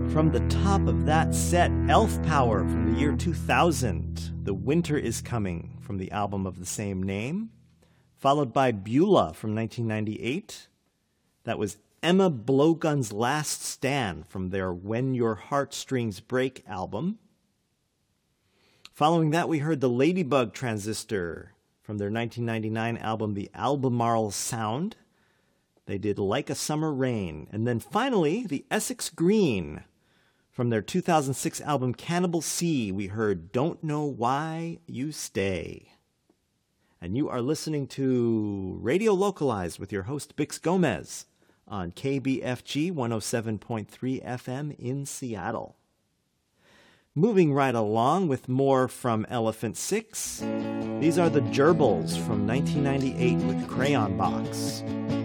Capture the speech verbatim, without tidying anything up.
From the top of that set, Elf Power from the year two thousand, The Winter Is Coming from the album of the same name, followed by Beulah from nineteen ninety-eight. That was Emma Blowgun's Last Stand from their When Your Heartstrings Break album. Following that, we heard the Ladybug Transistor from their nineteen ninety-nine album, The Albemarle Sound. They did Like a Summer Rain. And then finally, the Essex Green. From their two thousand six album, Cannibal Sea, we heard Don't Know Why You Stay. And you are listening to Radio Localized with your host, Bix Gomez, on K B F G one oh seven point three F M in Seattle. Moving right along with more from Elephant Six, these are the Gerbils from nineteen ninety-eight with Crayon Box.